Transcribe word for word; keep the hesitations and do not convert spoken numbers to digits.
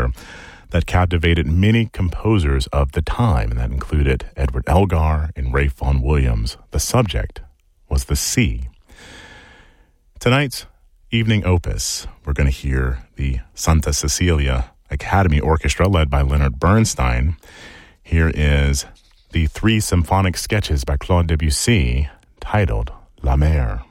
matter that captivated many composers of the time, and that included Edward Elgar and Ralph Vaughan Williams. The subject was the sea. Tonight's evening opus, we're going to hear the Santa Cecilia Academy Orchestra led by Leonard Bernstein. Here is the three symphonic sketches by Claude Debussy titled La Mer.